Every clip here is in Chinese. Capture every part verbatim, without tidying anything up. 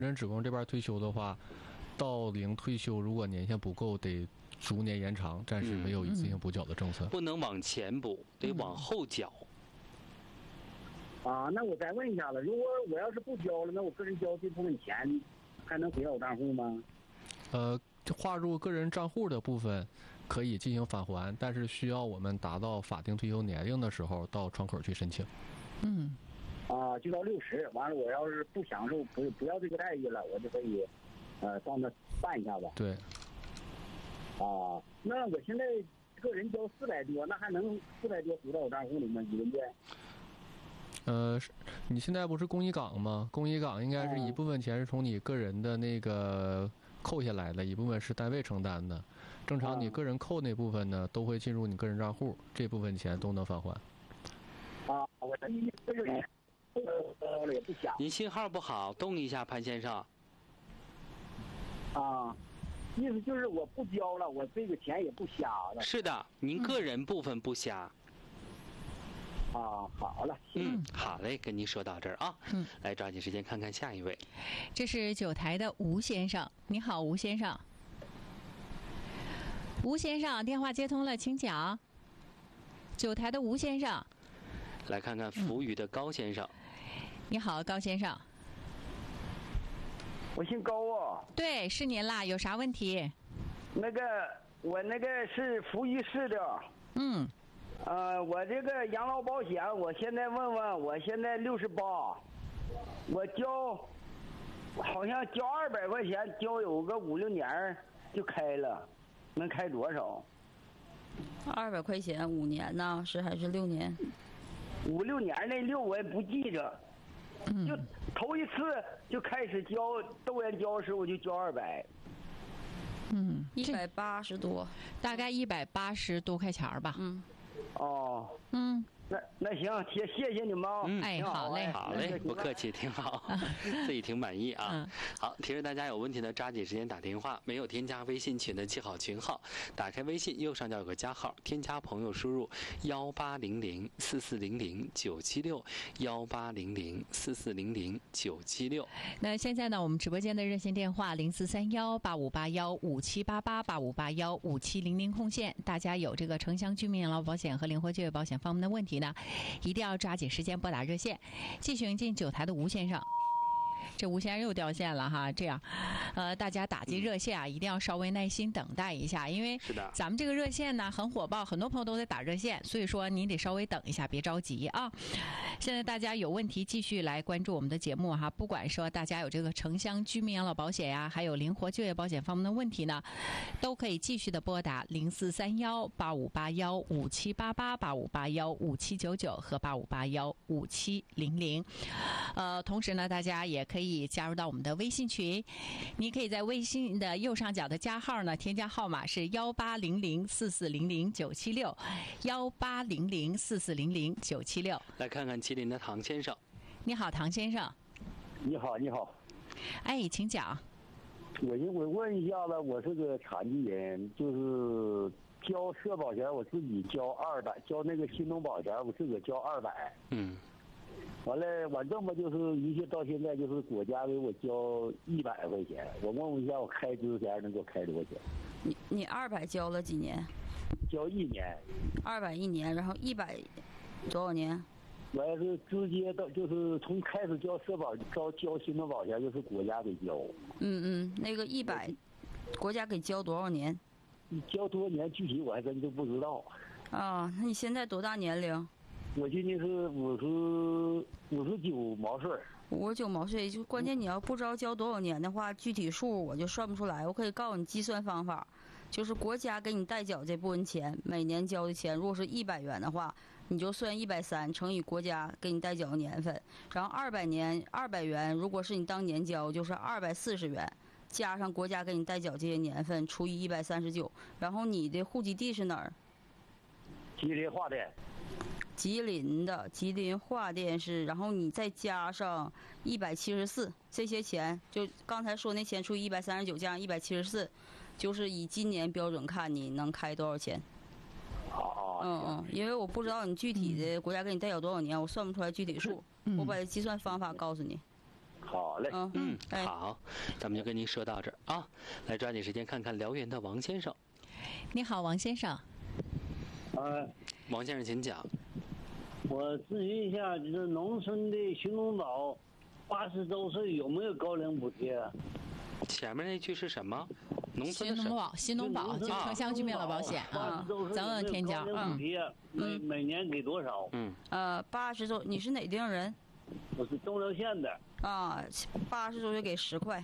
人职工这边退休的话，到龄退休如果年限不够，得逐年延长，暂时没有一次性补缴的政策。 嗯、不能往前补，得往后缴。 嗯、啊，那我再问一下子，如果我要是不交了，那我个人交这部分钱还能回到我账户吗？ 呃，划入个人账户的部分可以进行返还，但是需要我们达到法定退休年龄的时候到窗口去申请。 嗯。 啊，就到六十，完了我要是不享受不不要这个待遇了，我就可以，呃，到那办一下子。 对。 啊，那我现在个人交四百多，那还能四百多回到我账户里吗？一个月？ 呃，你现在不是公益岗吗？公益岗应该是一部分钱是从你个人的那个扣下来的，一部分是单位承担的。正常你个人扣那部分呢，都会进入你个人账户，这部分钱都能返还。 啊，我的意思就是。呃，也不想。 您信号不好，动一下，潘先生。 啊，意思就是我不交了，我这个钱也不瞎了。 是的，您个人部分不瞎。 嗯、啊，好了， 嗯，好嘞，跟您说到这儿啊。嗯，来抓紧时间看看下一位。 这是九台的吴先生，你好，吴先生。吴先生，电话接通了，请讲。九台的吴先生。 来看看福宇的高先生。 嗯、你好，高先生。 我姓高啊。 对，是您啦，有啥问题？ 那个，我那个是福宇市的。 嗯。 呃，我这个养老保险，我现在问问，我现在六十八，我交，好像交二百块钱，交有个五六年就开了，能开多少？ 二百块钱五年呢？是还是六年？ 五六年那六我也不记着， 嗯、 就头一次就开始交豆芽交时我就交二百， 嗯， 一百八十多， 大概一百八十多块钱吧。 嗯， 哦， 嗯。 那那行，谢谢谢你们。 嗯， 哎，好嘞， 好嘞，不客气，挺好，自己挺满意啊。 嗯、 好，提示大家有问题呢，抓紧时间打电话。没有添加微信群的，记好群号，打开微信右上角有个加号，添加朋友输入幺八零零四四零零九七六幺八零零四四零零九七六。 那现在呢，我们直播间的热线电话零四三幺八五八幺五七八八八五八幺五七零零空线，大家有这个城乡居民养老保险和灵活就业保险方面的问题呢，一定要抓紧时间拨打热线。继续迎进九台的吴先生。这吴先生又掉线了哈，这样，呃，大家打进热线啊，一定要稍微耐心等待一下，因为咱们这个热线呢很火爆，很多朋友都在打热线，所以说您得稍微等一下，别着急啊。现在大家有问题继续来关注我们的节目哈，不管说大家有这个城乡居民养老保险呀、啊，还有灵活就业保险方面的问题呢，都可以继续的拨打零四三幺八五八幺五七八八八五八幺五七九九和八五八幺五七零零。呃，同时呢，大家也可以加入到我们的微信群，你可以在微信的右上角的加号呢，添加号码是幺八零零四四零零九七六，幺八零零四四零零九七六。 来看看麒麟的唐先生。 你好，唐先生。 你好，你好。 哎，请讲。 我我问一下子，我是个残疾人，就是交社保险，我自己交二百，交那个新农保险，我自个交二百。 嗯。 完了，完这么就是一切到现在就是国家给我交一百块钱，我问问一下，我开支前能给我开多少钱？ 你你二百交了几年？ 交一年。 二百一年，然后一百多少年？ 我要是直接到就是从开始交社保到交新农保险，就是国家给交。 嗯嗯，那个一百，国家给交多少年？ 你交多少年具体我还真就不知道。 啊，那你现在多大年龄？ 我今年是五十五十九毛岁。 五十九毛岁，就关键你要不知道交多少年的话，具体数我就算不出来。我可以告诉你计算方法，就是国家给你代缴这部分钱，每年交的钱，如果是一百元的话，你就算一百三乘以国家给你代缴的年份，然后二百年二百元，如果是你当年交，就是二百四十元，加上国家给你代缴这些年份除以一百三十九，然后你的户籍地是哪儿？ 吉林华电。 吉林的吉林华电是，然后你再加上一百七十四，这些钱就刚才说那钱除以一百三十九加上一百七十四，就是以今年标准看你能开多少钱。 哦， 嗯嗯，因为我不知道你具体的国家给你代缴多少年，我算不出来具体数， 嗯、 我把计算方法告诉你。 好嘞。 嗯嗯， 哎， 好，咱们就跟您说到这儿啊。来抓紧时间看看辽源的王先生。 你好，王先生。 呃， 王先生，请讲。 我咨询一下，就是农村的新农保，八十周岁有没有高龄补贴？ 前面那句是什么？农村的什么？ 新农保，新农保就是城乡居民老保险啊，咱们添加高龄补贴每嗯每年给多少？ 嗯， 呃，八十周，你是哪地方人？ 我是中辽县的。 啊，八十周就给十块，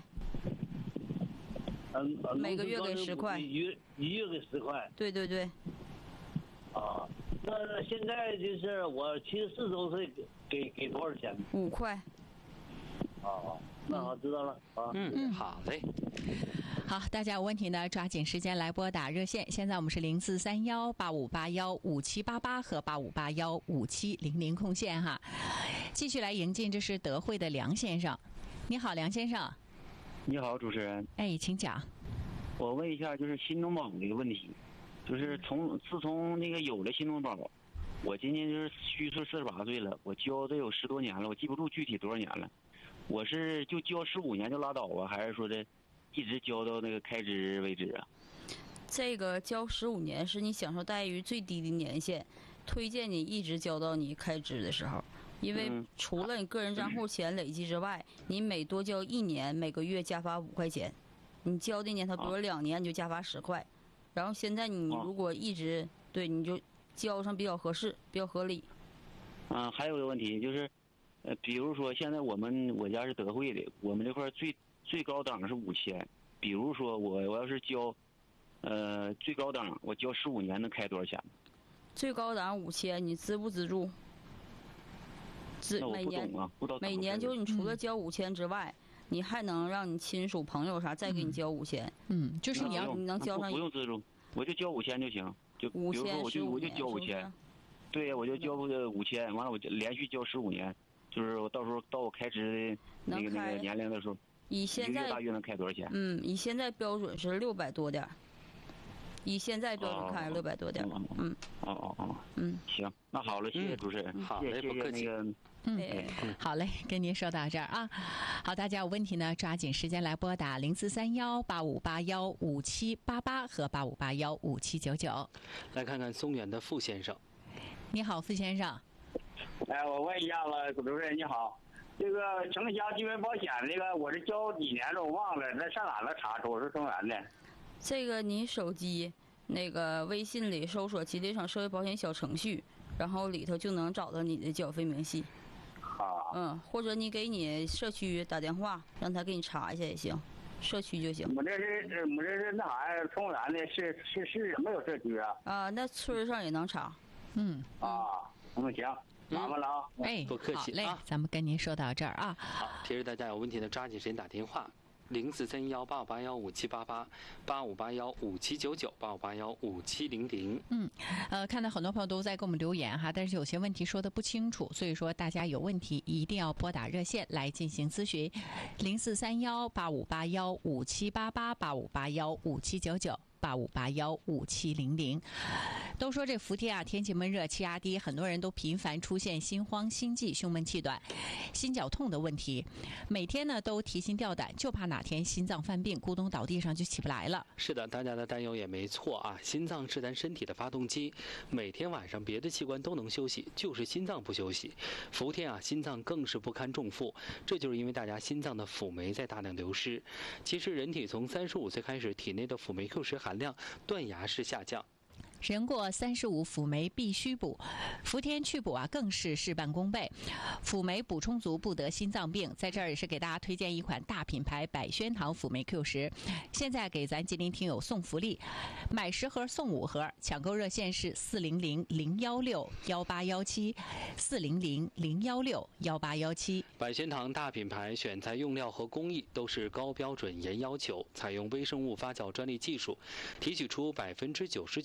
嗯，呃每个月给十块一月一月给十块。 对对对， 啊，那现在就是我七十四周岁给给给多少钱？ 五块。 啊，那好，知道了啊。 嗯，好嘞。 好，大家有问题呢，抓紧时间来拨打热线。现在我们是零四三幺八五八幺五七八八和八五八幺五七零零空线哈。继续来迎进，这是德惠的梁先生。你好，梁先生。 你好，主持人。 哎，请讲。 我问一下，就是新农保的一个问题，就是从自从那个有了新农保，我今年就是虚岁四十八岁了，我交的有十多年了，我记不住具体多少年了。我是就交十五年就拉倒啊，还是说的一直交到那个开支为止啊？ 这个交十五年是你享受待遇最低的年限，推荐你一直交到你开支的时候。因为嗯除了你个人账户钱累计之外，你每多交一年，每个月加发五块钱。你交的年头，比如说两年，你就加发十块。然后现在你如果一直对，你就交上比较合适，比较合理。 啊，还有一个问题就是，呃，比如说现在我们我家是德惠的，我们这块最最高档是五千。比如说我我要是交，呃，最高档我交十五年能开多少钱？ 最高档五千，你资不资助？资那我每年不懂啊，不知道怎么每年回事就是你除了交五千之外，你还能让你亲属朋友啥再给你交五千。 嗯，就是你要那不用你能交上不不用资助，我就交五千就行。就比五如说千十五我就我就年是不是交五千，对呀，我就交个五千，完了我就连续交十五年，就是我到时候到我开支的那个能开那个年龄的时候， 以现在一个月大约能开多少钱？ 嗯，以现在标准是六百多点儿，以现在标准看是六百多点儿。嗯哦哦哦， 嗯， 行，那好了，谢谢嗯主持人， 好谢谢谢嘞不客气谢那个。 嗯哎， 好嘞，跟您说到这儿啊。好，大家有问题呢，抓紧时间来拨打零四三幺八五八幺五七八八和八五八幺五七九九。 来看看松原的傅先生。 你好，傅先生。 哎，我问一下子，主持人你好，这个城乡居民保险这个我是交几年了，我忘了，那上哪能查出？我是中原的。 这个你手机那个微信里搜索吉林省社会保险小程序，然后里头就能找到你的缴费明细。 啊， 嗯，或者你给你社区打电话，让他给你查一下也行，社区就行。 我这是我这是那啥呀？中原的是是是没有社区啊？ 啊，那村上也能查。 嗯， 啊，嗯行，麻烦了啊。 哎， 不客气好嘞， 啊咱们跟您说到这儿啊。 好，提示大家有问题的抓紧时间打电话。零四三幺八五八幺五七八八八五八幺五七九九八五八幺五七零零。 嗯，呃，看到很多朋友都在给我们留言哈，但是有些问题说的不清楚，所以说大家有问题一定要拨打热线来进行咨询，零四三幺八五八幺五七八八八五八幺五七九九。八五八幺五七零零，都说这伏天啊，天气闷热，气压低，很多人都频繁出现心慌、心悸、胸闷气短、心绞痛的问题，每天呢都提心吊胆，就怕哪天心脏犯病，咕咚倒地上就起不来了。 是的，大家的担忧也没错啊。心脏是咱身体的发动机，每天晚上别的器官都能休息，就是心脏不休息。伏天啊，心脏更是不堪重负，这就是因为大家心脏的辅酶在大量流失。其实人体从三十五岁开始，体内的辅酶 Q 十含量断崖式下降。 人过三十五，辅酶必须补。伏天去补啊，更是事半功倍。辅酶补充足，不得心脏病。在这儿也是给大家推荐一款大品牌百宣堂辅酶 Q 十，现在给咱吉林听友送福利，买十盒送五盒。抢购热线是四零零零幺六幺八幺七，四零零零幺六幺八幺七。 百宣堂大品牌选材用料和工艺都是高标准严要求，采用微生物发酵专利技术，提取出百分之九十九高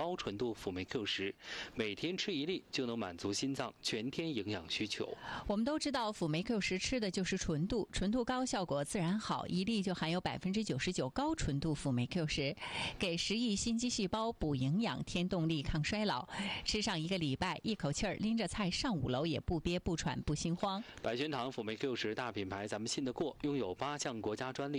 高纯度辅酶 Q 十，每天吃一粒就能满足心脏全天营养需求。 我们都知道辅酶 Q 十吃的就是纯度，纯度高效果自然好，一粒就含有百分之九十九高纯度辅酶 Q 十，给十亿心肌细胞补营养、添动力、抗衰老。吃上一个礼拜，一口气儿拎着菜上五楼也不憋不喘不心慌。 百宣堂辅酶 Q 十大品牌，咱们信得过，拥有八项国家专利。